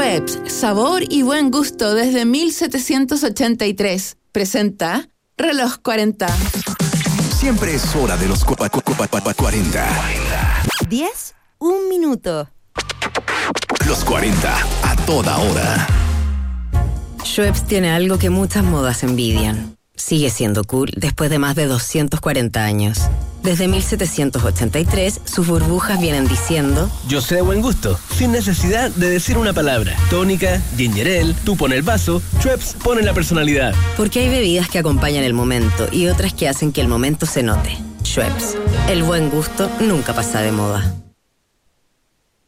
Schweppes, sabor y buen gusto desde 1783. Presenta Reloj 40. Siempre es hora de los 40. 10, 1 minuto. Los 40, a toda hora. Schweppes tiene algo que muchas modas envidian. Sigue siendo cool después de más de 240 años. Desde 1783, sus burbujas vienen diciendo: yo sé de buen gusto, sin necesidad de decir una palabra. Tónica, ginger ale, tú pon el vaso, Schweppes pone la personalidad. Porque hay bebidas que acompañan el momento y otras que hacen que el momento se note. Schweppes, el buen gusto nunca pasa de moda.